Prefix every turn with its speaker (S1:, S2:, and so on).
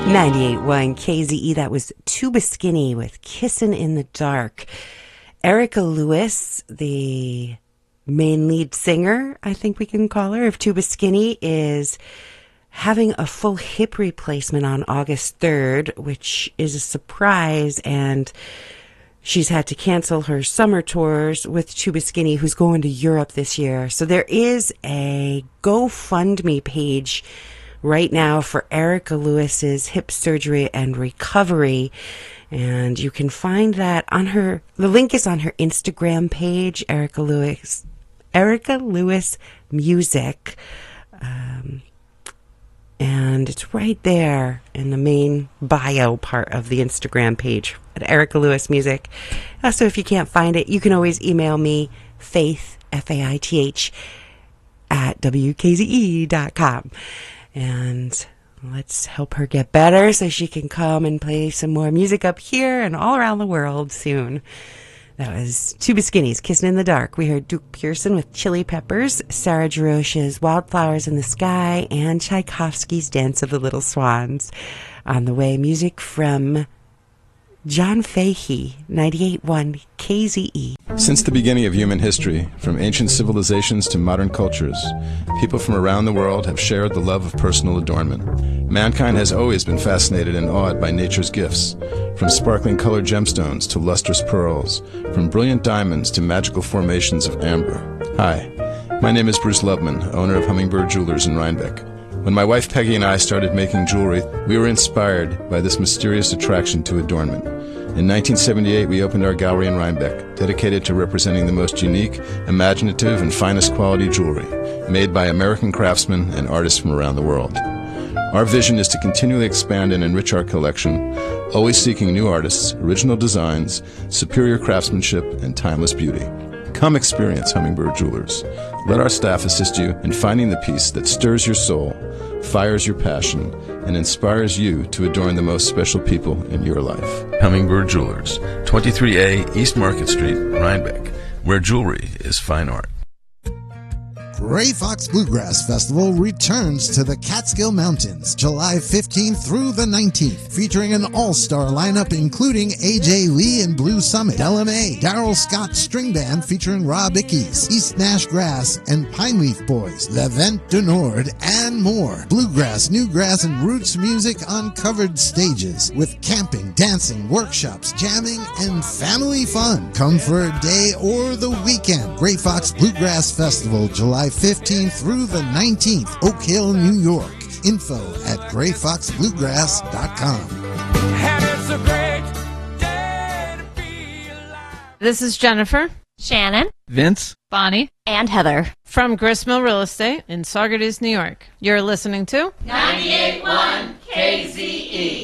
S1: 98.1 KZE, that was Tuba Skinny with Kissin' in the Dark. Erica Lewis, the main lead singer, I think we can call her, of Tuba Skinny, is having a full hip replacement on August 3rd, which is a surprise, and she's had to cancel her summer tours with Tuba Skinny, who's going to Europe this year. So there is a GoFundMe page right now for Erica Lewis's hip surgery and recovery, and you can find that on her, the link is on her Instagram page, Erica Lewis Music, and it's right there in the main bio part of the Instagram page at Erica Lewis Music. Also, if you can't find it, you can always email me, Faith, Faith, at WKZE.com. And let's help her get better so she can come and play some more music up here and all around the world soon. That was Tuba Skinny's Kissin' in the Dark. We heard Duke Pearson with Chili Peppers, Sarah Jarosz's Wildflowers in the Sky, and Tchaikovsky's Dance of the Little Swans. On the way, music from John Fahey, 98.1 KZE.
S2: Since the beginning of human history, from ancient civilizations to modern cultures, people from around the world have shared the love of personal adornment. Mankind has always been fascinated and awed by nature's gifts, from sparkling colored gemstones to lustrous pearls, from brilliant diamonds to magical formations of amber. Hi, my name is Bruce Lubman, owner of Hummingbird Jewelers in Rhinebeck. When my wife Peggy and I started making jewelry, we were inspired by this mysterious attraction to adornment. In 1978, we opened our gallery in Rhinebeck, dedicated to representing the most unique, imaginative, and finest quality jewelry, made by American craftsmen and artists from around the world. Our vision is to continually expand and enrich our collection, always seeking new artists, original designs, superior craftsmanship, and timeless beauty. Come experience Hummingbird Jewelers. Let our staff assist you in finding the piece that stirs your soul, fires your passion, and inspires you to adorn the most special people in your life. Hummingbird Jewelers, 23A East Market Street, Rhinebeck, where jewelry is fine art.
S3: Gray Fox Bluegrass Festival returns to the Catskill Mountains July 15th through the 19th, featuring an all-star lineup including A.J. Lee and Blue Summit, LMA, Daryl Scott String Band featuring Rob Ickes, East Nash Grass, and Pineleaf Boys, Le Vent du Nord, and more. Bluegrass, newgrass, and roots music on covered stages with camping, dancing, workshops, jamming, and family fun. Come for a day or the weekend. Gray Fox Bluegrass Festival, July 15th through the 19th, Oak Hill, New York. Info at grayfoxbluegrass.com.
S4: This is Jennifer,
S5: Shannon,
S6: Vince,
S5: Bonnie, and Heather
S4: from Gristmill Real Estate in Saugerties, New York. You're listening to
S7: 98.1 KZE.